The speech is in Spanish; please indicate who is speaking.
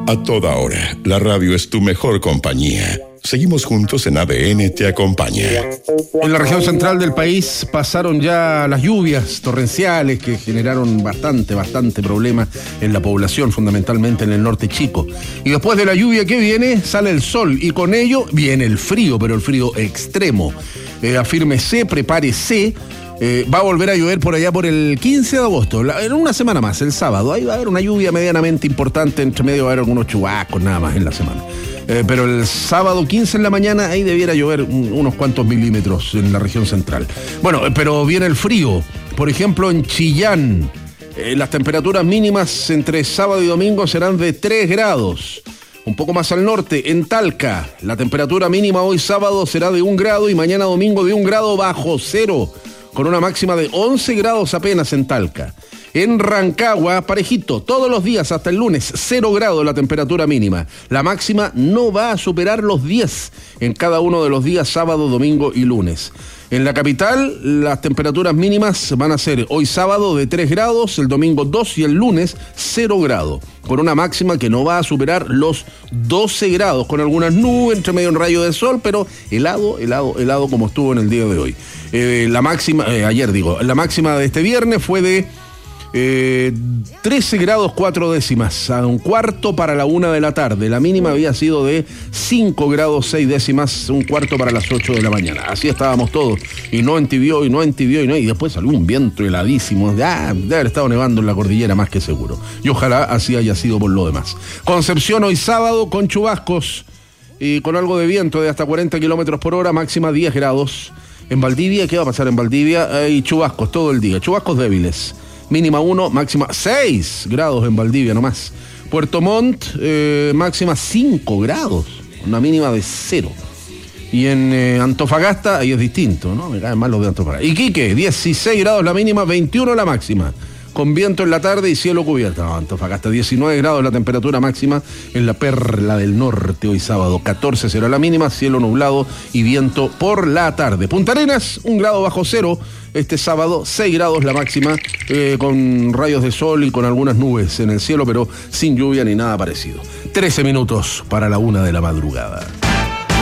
Speaker 1: A toda hora, la radio es tu mejor compañía. Seguimos juntos en ADN Te Acompaña.
Speaker 2: En la región central del país pasaron ya las lluvias torrenciales que generaron bastante problema en la población, fundamentalmente en el norte chico. Y después de la lluvia que viene, sale el sol y con ello viene el frío, pero el frío extremo. Afírmese, prepárese. Va a volver a llover por allá por el 15 de agosto, en una semana más, el sábado. Ahí va a haber una lluvia medianamente importante, entre medio va a haber algunos chubascos nada más en la semana. Pero el sábado 15 en la mañana, ahí debiera llover unos cuantos milímetros en la región central. Bueno, pero viene el frío. Por ejemplo, en Chillán, las temperaturas mínimas entre sábado y domingo serán de 3 grados. Un poco más al norte, en Talca, la temperatura mínima hoy sábado será de 1 grado y mañana domingo de 1 grado bajo cero, con una máxima de 11 grados apenas en Talca. En Rancagua, parejito, todos los días hasta el lunes, 0 grados la temperatura mínima. La máxima no va a superar los 10 en cada uno de los días, sábado, domingo y lunes. En la capital, las temperaturas mínimas van a ser hoy sábado de 3 grados, el domingo 2 y el lunes 0 grados, con una máxima que no va a superar los 12 grados, con algunas nubes, entre medio un rayo de sol, pero helado como estuvo en el día de hoy. La máxima de este viernes fue de 13 grados 4 décimas, a un cuarto para la 1 de la tarde. La mínima había sido de 5 grados 6 décimas, un cuarto para las 8 de la mañana. Así estábamos todos, y no entibió, y después salió un viento heladísimo. Debe haber estado nevando en la cordillera más que seguro. Y ojalá así haya sido por lo demás. Concepción hoy sábado con chubascos y con algo de viento de hasta 40 kilómetros por hora, máxima 10 grados. En Valdivia, ¿qué va a pasar en Valdivia? Hay chubascos todo el día, chubascos débiles. Mínima 1, máxima 6 grados en Valdivia nomás. Puerto Montt, máxima 5 grados, una mínima de 0. Y en Antofagasta, ahí es distinto, ¿no? Me caen mal los de Antofagasta. Iquique, 16 grados la mínima, 21 la máxima. Con viento en la tarde y cielo cubierto. No, Antofagasta, 19 grados la temperatura máxima en la Perla del Norte hoy sábado. 14 será la mínima, cielo nublado y viento por la tarde. Punta Arenas, 1 grado bajo cero. Este sábado, 6 grados la máxima, con rayos de sol y con algunas nubes en el cielo, pero sin lluvia ni nada parecido. 13 minutos para la 1 de la madrugada.